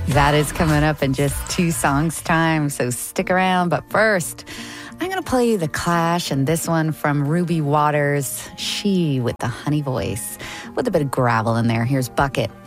That is coming up in just 2 songs' time, so stick around. But first, I'm going to play you The Clash and this one from Ruby Waters, She with the Honey Voice, with a bit of gravel in there. Here's Bucket.